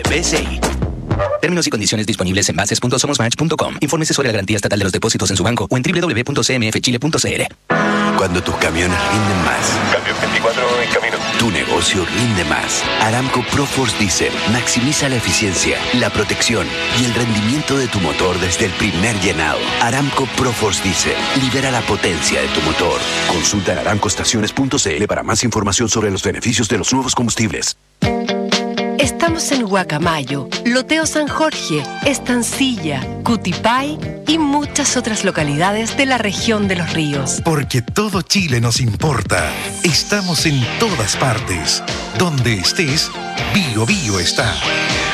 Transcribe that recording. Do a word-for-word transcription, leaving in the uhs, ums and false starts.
B C I. Términos y condiciones disponibles en bases punto somosmatch punto com. Infórmese sobre la garantía estatal de los depósitos en su banco o en doble u doble u doble u punto c m f chile punto c l. Cuando tus camiones rinden más. Cambio veinticuatro en camino. Tu negocio rinde más. Aramco ProForce Diesel maximiza la eficiencia, la protección y el rendimiento de tu motor desde el primer llenado. Aramco ProForce Diesel libera la potencia de tu motor. Consulta en aramco estaciones punto c l para más información sobre los beneficios de los nuevos combustibles. Estamos en Guacamayo, Loteo San Jorge, Estancilla, Cutipay y muchas otras localidades de la región de los ríos. Porque todo Chile nos importa. Estamos en todas partes. Donde estés, Bio Bio está.